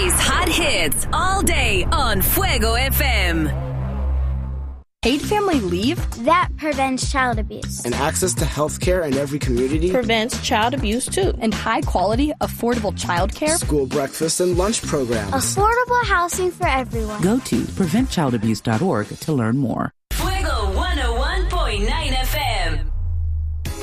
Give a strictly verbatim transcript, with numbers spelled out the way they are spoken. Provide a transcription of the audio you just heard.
Today's hot hits all day on Fuego F M. Paid family leave? That prevents child abuse. And access to health care in every community? Prevents child abuse, too. And high-quality, affordable child care? School breakfast and lunch programs. Affordable housing for everyone. Go to prevent child abuse dot org to learn more.